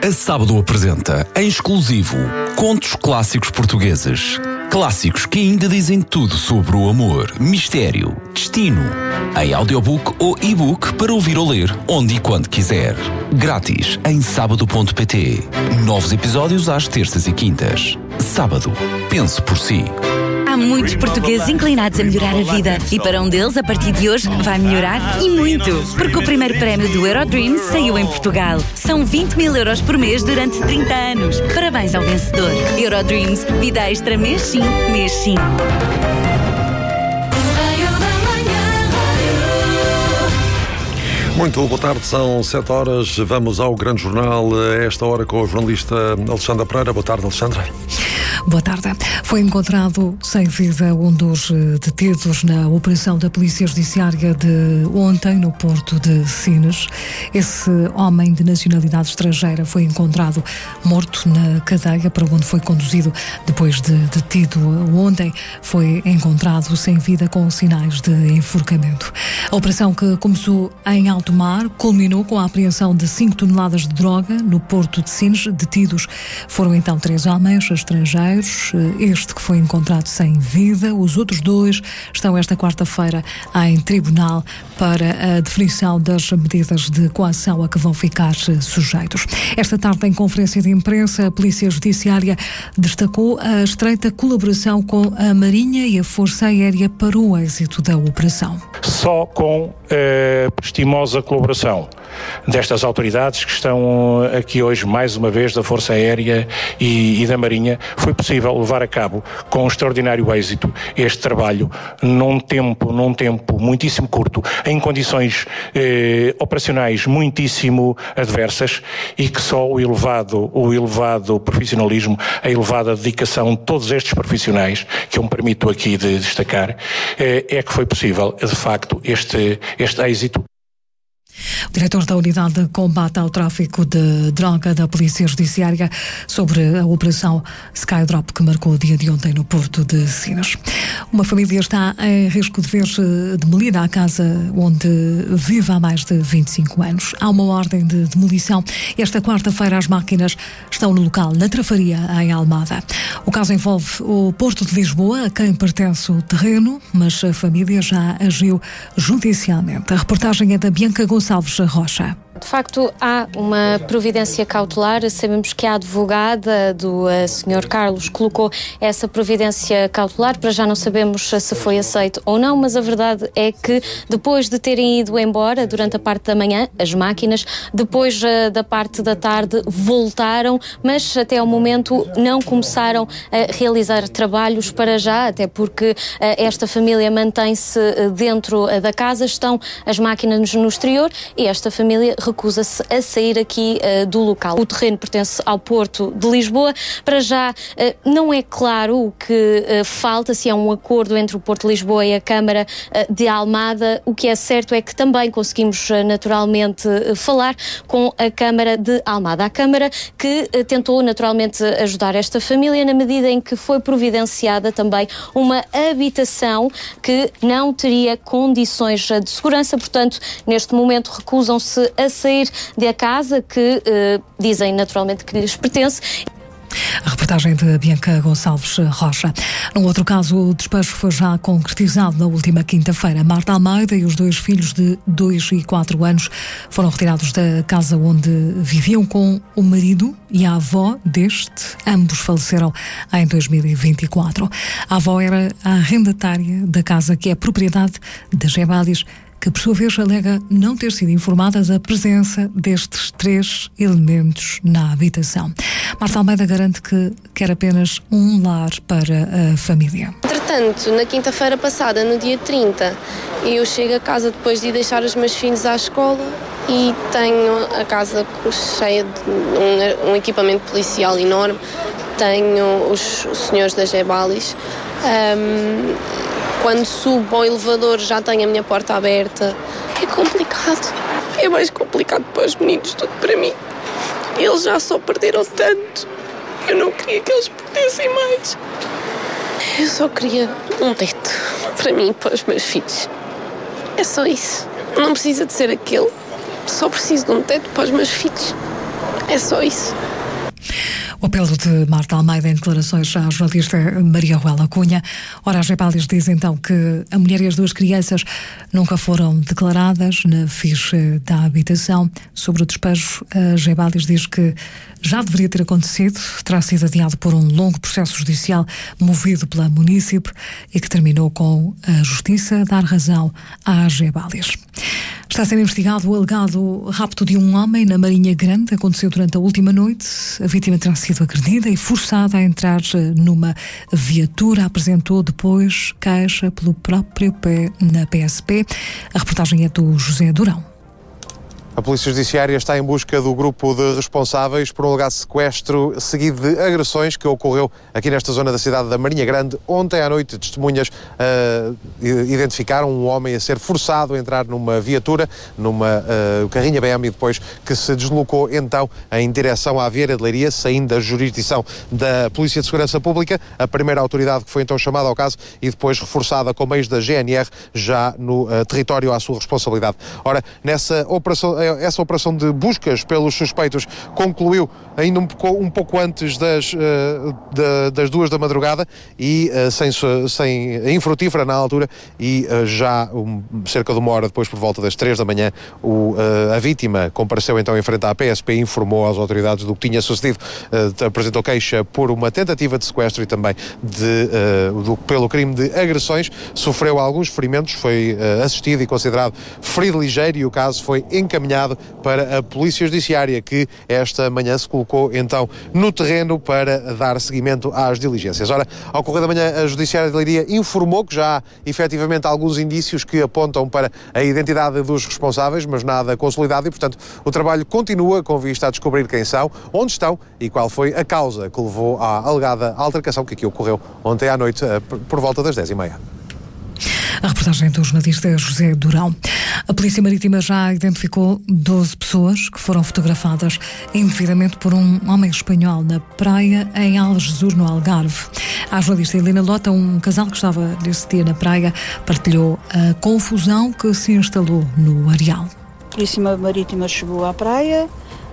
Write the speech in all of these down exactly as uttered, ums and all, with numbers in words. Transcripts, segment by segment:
A Sábado apresenta, em exclusivo, contos clássicos portugueses. Clássicos que ainda dizem tudo sobre o amor, mistério, destino. Em audiobook ou e-book para ouvir ou ler, onde e quando quiser. Grátis em sábado ponto pt. Novos episódios às terças e quintas. Sábado. Pense por si. Há muitos portugueses inclinados a melhorar a vida e para um deles, a partir de hoje, vai melhorar e muito. Porque o primeiro prémio do Eurodreams saiu em Portugal. São vinte mil euros por mês durante trinta anos. Parabéns ao vencedor. Eurodreams. Vida extra mês sim, mês sim. Muito boa tarde, são sete horas, vamos ao Grande Jornal, a esta hora com a jornalista Alexandra Pereira. Boa tarde, Alexandra. Boa tarde. Foi encontrado sem vida um dos detidos na operação da Polícia Judiciária de ontem no Porto de Sines. Esse homem de nacionalidade estrangeira foi encontrado morto na cadeia para onde foi conduzido depois de detido ontem. Foi encontrado sem vida com sinais de enforcamento. A operação, que começou em alto mar, culminou com a apreensão de cinco toneladas de droga no Porto de Sines. Detidos foram então três homens estrangeiros. Este que foi encontrado sem vida. Os outros dois estão esta quarta-feira em tribunal para a definição das medidas de coação a que vão ficar sujeitos. Esta tarde, em conferência de imprensa, a Polícia Judiciária destacou a estreita colaboração com a Marinha e a Força Aérea para o êxito da operação. Só com a prestimosa colaboração destas autoridades que estão aqui hoje, mais uma vez, da Força Aérea e, e da Marinha, foi possível levar a cabo com extraordinário êxito este trabalho num tempo, num tempo muitíssimo curto, em condições eh, operacionais muitíssimo adversas, e que só o elevado, o elevado profissionalismo, a elevada dedicação de todos estes profissionais, que eu me permito aqui de destacar, eh, é que foi possível, de facto, este, este êxito. O diretor da Unidade de Combate ao Tráfico de Droga da Polícia Judiciária sobre a operação Skydrop, que marcou o dia de ontem no Porto de Sines. Uma família está em risco de ver demolida a casa onde vive há mais de vinte e cinco anos. Há uma ordem de demolição. Esta quarta-feira as máquinas estão no local, na Trafaria, em Almada. O caso envolve o Porto de Lisboa, a quem pertence o terreno, mas a família já agiu judicialmente. A reportagem é da Bianca Gonçalves Rocha. De facto, há uma providência cautelar. Sabemos que a advogada do uh, senhor Carlos colocou essa providência cautelar. Para já não sabemos se foi aceito ou não, mas a verdade é que depois de terem ido embora durante a parte da manhã, as máquinas, depois uh, da parte da tarde voltaram, mas até ao momento não começaram a realizar trabalhos para já, até porque uh, esta família mantém-se dentro uh, da casa, estão as máquinas no exterior e esta família recusa-se a sair aqui uh, do local. O terreno pertence ao Porto de Lisboa. Para já uh, não é claro o que uh, falta, se é um acordo entre o Porto de Lisboa e a Câmara uh, de Almada. O que é certo é que também conseguimos uh, naturalmente uh, falar com a Câmara de Almada. A Câmara que uh, tentou naturalmente ajudar esta família na medida em que foi providenciada também uma habitação que não teria condições de segurança, portanto, neste momento recusam-se a sair da casa que uh, dizem naturalmente que lhes pertence. A reportagem de Bianca Gonçalves Rocha. Num outro caso, o despejo foi já concretizado na última quinta-feira. Marta Almeida e os dois filhos de dois e quatro anos foram retirados da casa onde viviam com o marido e a avó deste. Ambos faleceram em dois mil e vinte e quatro. A avó era a arrendatária da casa, que é propriedade da Gebalis, que por sua vez alega não ter sido informada da presença destes três elementos na habitação. Marta Almeida garante que quer apenas um lar para a família. Entretanto, na quinta-feira passada, no dia trinta, eu chego a casa depois de ir deixar os meus filhos à escola e tenho a casa cheia de um, um equipamento policial enorme. Tenho os, os senhores da Gebalis. Um, Quando subo ao elevador já tenho a minha porta aberta. É complicado. É mais complicado para os meninos do que para mim. Eles já só perderam tanto. Eu não queria que eles perdessem mais. Eu só queria um teto para mim e para os meus filhos. É só isso. Não precisa de ser aquele. Só preciso de um teto para os meus filhos. É só isso. O apelo de Marta Almeida em declarações à jornalista Maria Ruela Cunha. Ora, a Gebálias diz então que a mulher e as duas crianças nunca foram declaradas na ficha da habitação. Sobre o despejo, a Gebálias diz que já deveria ter acontecido, terá sido adiado por um longo processo judicial movido pela munícipe e que terminou com a Justiça dar razão à Gebálias. Está a ser investigado o alegado rapto de um homem na Marinha Grande. Aconteceu durante a última noite. A vítima terá sido agredida e forçada a entrar numa viatura. Apresentou depois queixa pelo próprio pé na P S P. A reportagem é do José Durão. A Polícia Judiciária está em busca do grupo de responsáveis por um alegado sequestro seguido de agressões que ocorreu aqui nesta zona da cidade da Marinha Grande. Ontem à noite, testemunhas uh, identificaram um homem a ser forçado a entrar numa viatura, numa uh, carrinha B M, e depois que se deslocou então em direção à Vieira de Leiria, saindo da jurisdição da Polícia de Segurança Pública, a primeira autoridade que foi então chamada ao caso e depois reforçada com meios da G N R já no uh, território à sua responsabilidade. Ora, nessa operação essa operação de buscas pelos suspeitos concluiu ainda um pouco, um pouco antes das, uh, de, das duas da madrugada e uh, sem, sem infrutífera na altura e uh, já um, cerca de uma hora depois, por volta das três da manhã, o, uh, a vítima compareceu então em frente à P S P e informou às autoridades do que tinha sucedido. Uh, apresentou queixa por uma tentativa de sequestro e também de, uh, do, pelo crime de agressões. Sofreu alguns ferimentos, foi uh, assistido e considerado ferido ligeiro e o caso foi encaminhado para a Polícia Judiciária, que esta manhã se colocou então no terreno para dar seguimento às diligências. Ora, ao correr da manhã, a Judiciária de Leiria informou que já há efetivamente alguns indícios que apontam para a identidade dos responsáveis, mas nada consolidado e, portanto, o trabalho continua com vista a descobrir quem são, onde estão e qual foi a causa que levou à alegada altercação que aqui ocorreu ontem à noite por volta das dez e meia. A reportagem do jornalista José Durão. A Polícia Marítima já identificou doze pessoas que foram fotografadas indevidamente por um homem espanhol na praia em Algesur, no Algarve. A jornalista Helena Lota, um casal que estava nesse dia na praia, partilhou a confusão que se instalou no areal. A Polícia Marítima chegou à praia.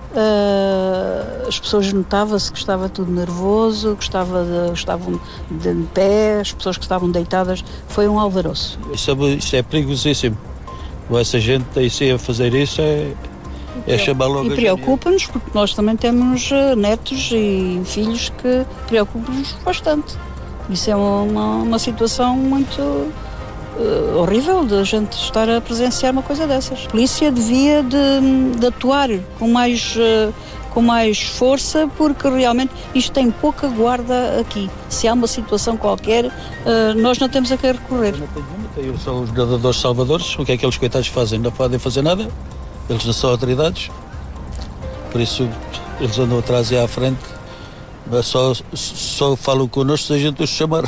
Uh, as pessoas notavam-se que estava tudo nervoso, que estava de, estavam de pé, as pessoas que estavam deitadas, foi um alvoroço. Isso é, isso é perigosíssimo. Essa gente aí a fazer isso é, é chamar logo. E preocupa-nos porque nós também temos uh, netos e filhos que preocupam-nos bastante. Isso é uma, uma situação muito uh, horrível de a gente estar a presenciar uma coisa dessas. A polícia devia de, de atuar com mais, uh, com mais força, porque realmente isto tem pouca guarda aqui. Se há uma situação qualquer, uh, nós não temos a que recorrer. Eles são os nadadores salvadores, o que é que aqueles coitados fazem? Não podem fazer nada, eles não são autoridades, por isso eles andam atrás e à frente, mas só, só falam connosco se a gente os chamar.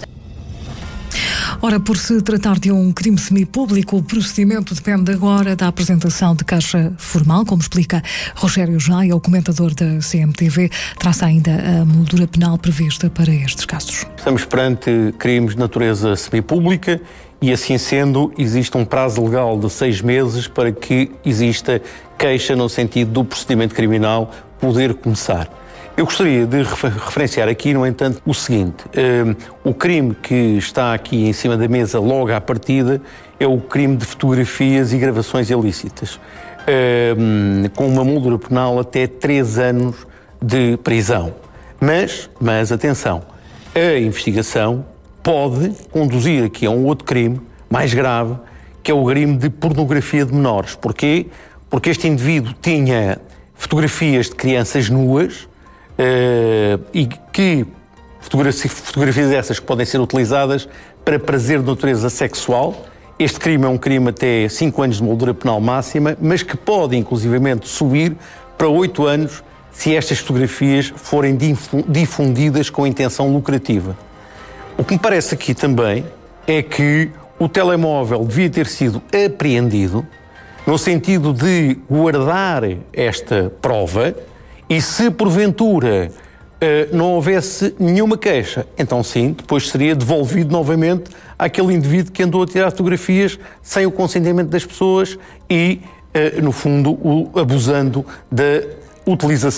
Ora, por se tratar de um crime semipúblico, o procedimento depende agora da apresentação de queixa formal, como explica Rogério Jaia, o comentador da C M T V, traça ainda a moldura penal prevista para estes casos. Estamos perante crimes de natureza semipública e, assim sendo, existe um prazo legal de seis meses para que exista queixa no sentido do procedimento criminal poder começar. Eu gostaria de referenciar aqui, no entanto, o seguinte. Um, o crime que está aqui em cima da mesa logo à partida é o crime de fotografias e gravações ilícitas, um, com uma moldura penal até três anos de prisão. Mas, mas, atenção, a investigação pode conduzir aqui a um outro crime mais grave, que é o crime de pornografia de menores. Porquê? Porque este indivíduo tinha fotografias de crianças nuas, Uh, e que fotografias, fotografias essas que podem ser utilizadas para prazer de natureza sexual. Este crime é um crime até cinco anos de moldura penal máxima, mas que pode inclusivamente subir para oito anos se estas fotografias forem difundidas com intenção lucrativa. O que me parece aqui também é que o telemóvel devia ter sido apreendido no sentido de guardar esta prova. E se, porventura, não houvesse nenhuma queixa, então sim, depois seria devolvido novamente àquele indivíduo que andou a tirar fotografias sem o consentimento das pessoas e, no fundo, abusando da utilização